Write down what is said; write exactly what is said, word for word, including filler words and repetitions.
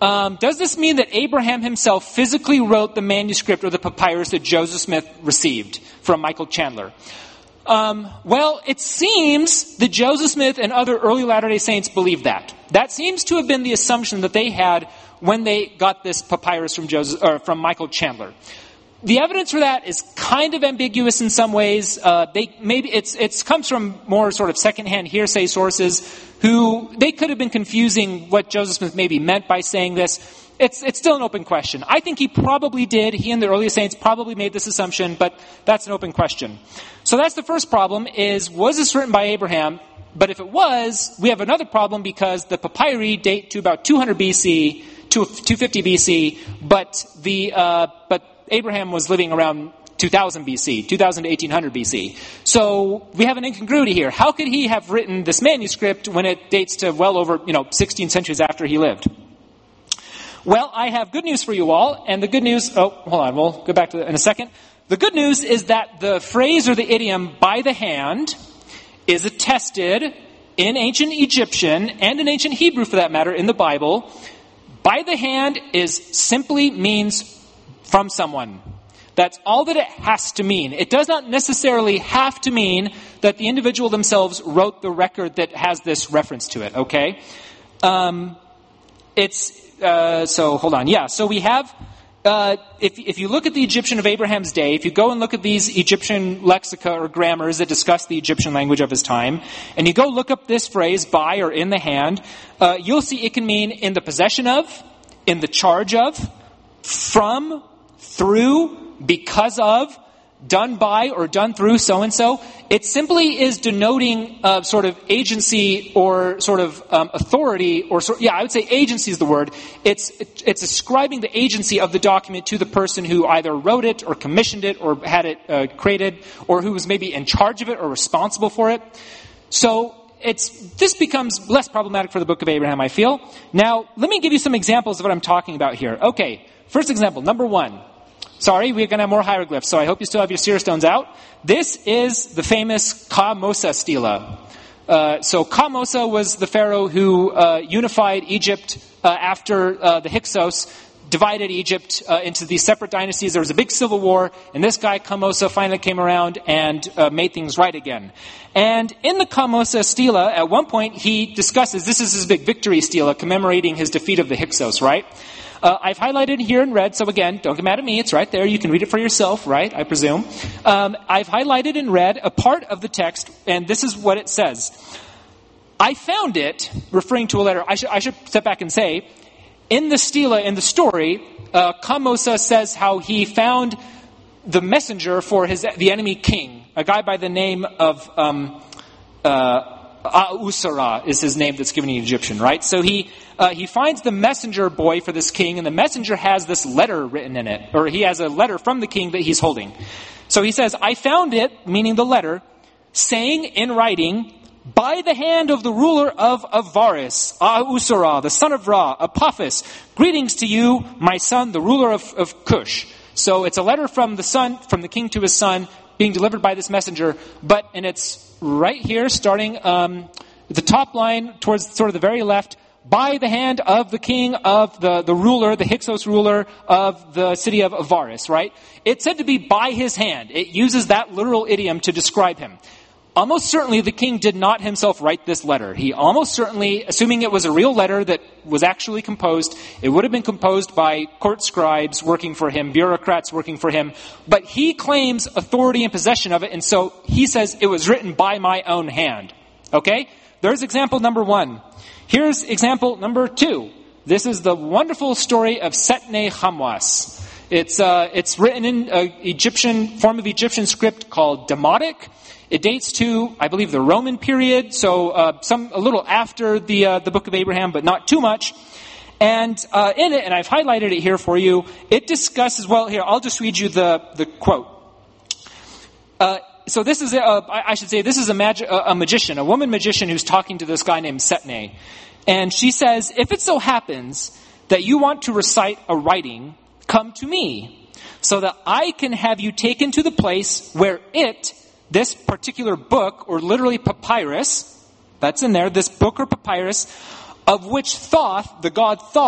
Um, does this mean that Abraham himself physically wrote the manuscript or the papyrus that Joseph Smith received from Michael Chandler? Um, well, it seems that Joseph Smith and other early Latter-day Saints believed that. That seems to have been the assumption that they had when they got this papyrus from Joseph or from Michael Chandler. The evidence for that is kind of ambiguous in some ways. Uh, they maybe it's it's comes from more sort of secondhand hearsay sources who they could have been confusing what Joseph Smith maybe meant by saying this. It's it's still an open question. I think he probably did. He and the earliest saints probably made this assumption, but that's an open question. So that's the first problem: is was this written by Abraham? But if it was, we have another problem because the papyri date to about two hundred B C, to two fifty B C, but the uh, but Abraham was living around two thousand B C, two thousand to eighteen hundred B C. So we have an incongruity here. How could he have written this manuscript when it dates to well over, you know, sixteen centuries after he lived? Well, I have good news for you all, and the good news, oh, hold on, we'll go back to that in a second. The good news is that the phrase or the idiom by the hand is attested in ancient Egyptian and in ancient Hebrew for that matter in the Bible. By the hand is simply means from someone. That's all that it has to mean. It does not necessarily have to mean that the individual themselves wrote the record that has this reference to it, okay? Um, it's, uh, so hold on. Yeah, so we have, uh, if, if you look at the Egyptian of Abraham's day, if you go and look at these Egyptian lexica or grammars that discuss the Egyptian language of his time, and you go look up this phrase, by or in the hand, uh, you'll see it can mean in the possession of, in the charge of, from, through, because of, done by, or done through so-and-so. It simply is denoting uh, sort of agency or sort of um, authority, or sort, yeah, I would say agency is the word. It's it, it's ascribing the agency of the document to the person who either wrote it or commissioned it or had it uh, created, or who was maybe in charge of it or responsible for it. So it's this becomes less problematic for the Book of Abraham, I feel. Now, let me give you some examples of what I'm talking about here. Okay, first example, number one. Sorry, we're going to have more hieroglyphs, so I hope you still have your seer stones out. This is the famous Ka-Mosa stela. Uh, so Ka-Mosa was the pharaoh who uh, unified Egypt uh, after uh, the Hyksos divided Egypt uh, into these separate dynasties. There was a big civil war, and this guy, Ka-Mosa, finally came around and uh, made things right again. And in the Ka-Mosa stela, at one point, he discusses, this is his big victory stela, commemorating his defeat of the Hyksos, right? Uh, I've highlighted here in red, so again, don't get mad at me, it's right there, you can read it for yourself, right, I presume. Um, I've highlighted in red a part of the text, and this is what it says. I found it, referring to a letter, I should, I should step back and say, in the stela, in the story, uh, Ka-Mosa says how he found the messenger for his the enemy king, a guy by the name of um, uh, A'usara is his name that's given in Egyptian, right? So he uh, he finds the messenger boy for this king, and the messenger has this letter written in it, or he has a letter from the king that he's holding. So he says, I found it, meaning the letter, saying in writing, by the hand of the ruler of Avaris, A'usara, the son of Ra, Apophis, greetings to you, my son, the ruler of, of Cush. So it's a letter from the son, from the king to his son, being delivered by this messenger, but, and it's right here, starting um, the top line towards sort of the very left, by the hand of the king of the, the ruler, the Hyksos ruler of the city of Avaris, right? It's said to be by his hand. It uses that literal idiom to describe him. Almost certainly the king did not himself write this letter. He almost certainly, assuming it was a real letter that was actually composed, it would have been composed by court scribes working for him, bureaucrats working for him, but he claims authority and possession of it, and so he says it was written by my own hand. Okay? There's example number one. Here's example number two. This is the wonderful story of Setne Hamwas. It's uh, it's written in an Egyptian form of Egyptian script called Demotic. It dates to, I believe, the Roman period, so uh, some a little after the uh, the Book of Abraham, but not too much. And uh, in it, and I've highlighted it here for you, it discusses, well, here, I'll just read you the, the quote. Uh, so this is, a, uh, I should say, this is a, magi- a magician, a woman magician who's talking to this guy named Setne. And she says, if it so happens that you want to recite a writing, come to me, so that I can have you taken to the place where it, this particular book, or literally papyrus, that's in there, this book or papyrus, of which Thoth, the god Thoth,